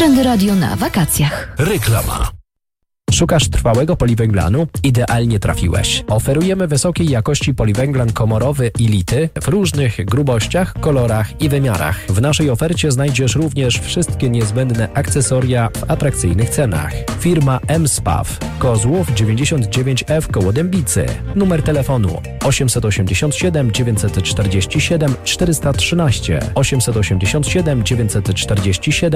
Trendy Radio na wakacjach. Reklama. Szukasz trwałego poliwęglanu? Idealnie trafiłeś. Oferujemy wysokiej jakości poliwęglan komorowy i lity w różnych grubościach, kolorach i wymiarach. W naszej ofercie znajdziesz również wszystkie niezbędne akcesoria w atrakcyjnych cenach. Firma M-Spaw, Kozłów 99F koło Dębicy. Numer telefonu 887 947 413 887 947